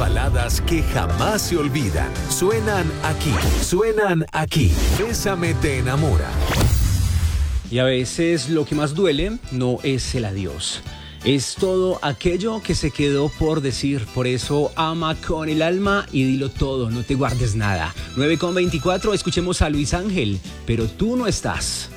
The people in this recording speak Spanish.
baladas que jamás se olvidan. Suenan aquí. Bésame te enamora. Y a veces lo que más duele no es el adiós. Es todo aquello que se quedó por decir. Por eso ama con el alma y dilo todo, no te guardes nada. 9:24, escuchemos a Luis Ángel, pero tú no estás.